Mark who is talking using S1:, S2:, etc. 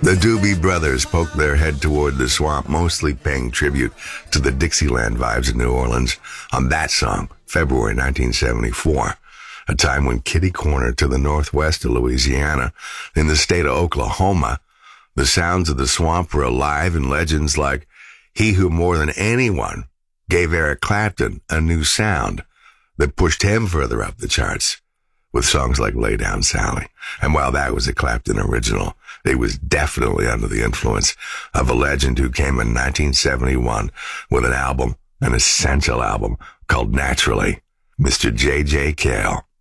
S1: The Doobie Brothers poked their head toward the swamp, mostly paying tribute to the Dixieland vibes of New Orleans on that song, February 1974, a time when kitty corner to the northwest of Louisiana, in the state of Oklahoma, the sounds of the swamp were alive and legends like he who more than anyone gave Eric Clapton a new sound that pushed him further up the charts with songs like Lay Down Sally. And while that was a Clapton original, it was definitely under the influence of a legend who came in 1971 with an album, an essential album called Naturally, Mr. J.J. Cale.